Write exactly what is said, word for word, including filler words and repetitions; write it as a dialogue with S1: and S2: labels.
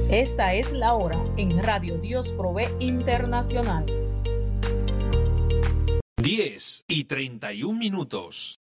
S1: Esta es la hora en Radio Dios Provee Internacional.
S2: diez y treinta y un minutos.